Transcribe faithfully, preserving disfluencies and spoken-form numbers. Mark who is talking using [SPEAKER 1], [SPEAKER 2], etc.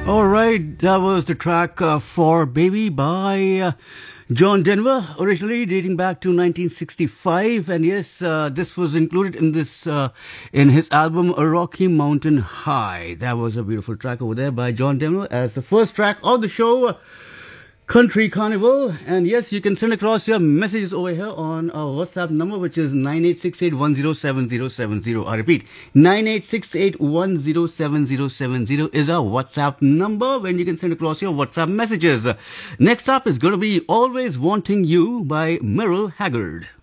[SPEAKER 1] All right, that was the track uh, for Baby by uh, John Denver, originally dating back to nineteen sixty-five. And yes, uh, this was included in this uh, in his album Rocky Mountain High. That was a beautiful track over there by John Denver as the first track of the show, uh, Country Carnival. And yes, you can send across your messages over here on our WhatsApp number, which is nine eight six eight one zero seven zero seven zero. I repeat, nine eight six eight one zero seven zero seven zero is our WhatsApp number when you can send across your WhatsApp messages. Next up is going to be Always Wanting You by Merle Haggard.